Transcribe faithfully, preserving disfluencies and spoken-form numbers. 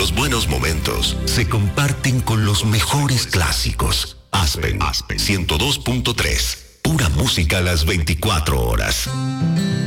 Los buenos momentos se comparten con los mejores clásicos. Aspen, Aspen ciento dos punto tres. Pura música a las veinticuatro horas.